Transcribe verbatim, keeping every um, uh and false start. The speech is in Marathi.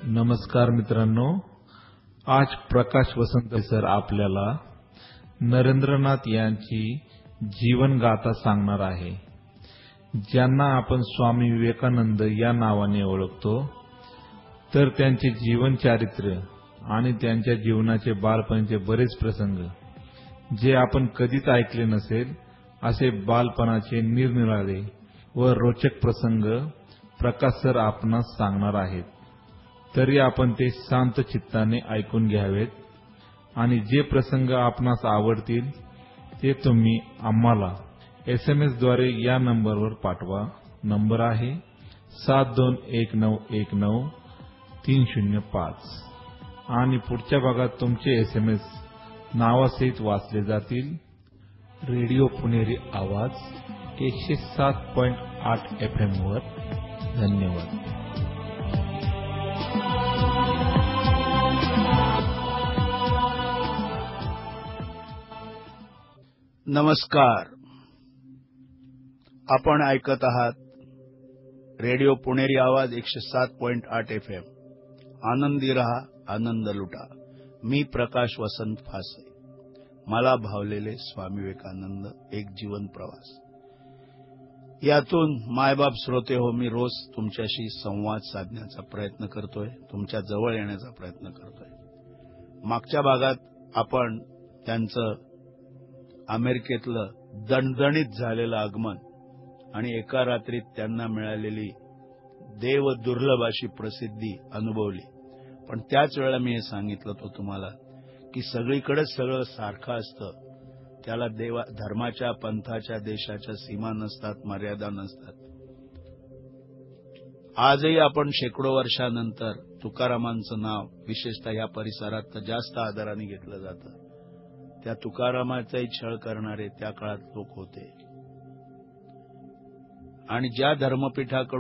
नमस्कार मित्रांनो, आज प्रकाश वसंत सर आपल्याला नरेंद्रनाथ यांची जीवनगाथा सांगणार आहे, ज्यांना आपण स्वामी विवेकानंद या नावाने ओळखतो। तर त्यांचे जीवन चारित्र्य आणि त्यांच्या जीवनाचे बालपणाचे बरेच प्रसंग जे आपण कधीच ऐकले नसेल असे बालपणाचे निरनिराळे व रोचक प्रसंग प्रकाश सर आपणास सांगणार आहेत। तरी आपण ते शांत चित्ताने ऐकून घ्यावेत आणि जे प्रसंग आपणास आवडतील ते तुम्ही आम्हाला एसएमएस द्वारे या नंबरवर पाठवा। नंबर आहे सात दोन एक नऊ एक नऊ तीन शून्य पाच आणि पुढच्या भागात तुमचे एसएमएस नावासहित वाचले जातील। रेडिओ पुणेरी आवाज एकशे सात पॉइंट आठ एफ एम वर। धन्यवाद। नमस्कार, आपण ऐकत आहात रेडिओ पुणेरी आवाज एकशे सात पॉइंट आठ एफ एम। आनंदी रहा, आनंद लुटा। मी प्रकाश वसंत फासे। मला भावलेले स्वामी विवेकानंद एक जीवन प्रवास यातून मायबाप श्रोते हो, मी रोज तुमच्याशी संवाद साधण्याचा प्रयत्न करतोय, तुमच्या जवळ येण्याचा प्रयत्न करतोय। मागच्या भागात आपण त्यांचं अमेरिकेतलं दणदणीत झालेलं आगमन आणि एका रात्रीत त्यांना मिळालेली देव दुर्लभ अशी प्रसिद्धी अनुभवली। पण त्याच वेळेला मी हे सांगितलं होतं तुम्हाला की सगळीकडेच सगळं सारखं असतं, त्याला देवा धर्माच्या, पंथाच्या, देशाच्या सीमा नसतात, मर्यादा नसतात। आजही आपण शेकडो वर्षानंतर तुकारामांचं नाव विशेषतः या परिसरात जास्त आदराने घेतलं जातं। त्या तुकारामाचाही छळ करणारे त्या काळात लोक होते आणि ज्या धर्मपीठाकडून